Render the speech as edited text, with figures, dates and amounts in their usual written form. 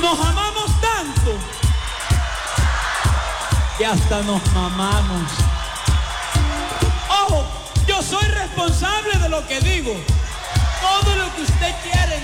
Nos amamos tanto que hasta nos mamamos. Ojo, yo soy responsable de lo que digo. Todo lo que usted quiere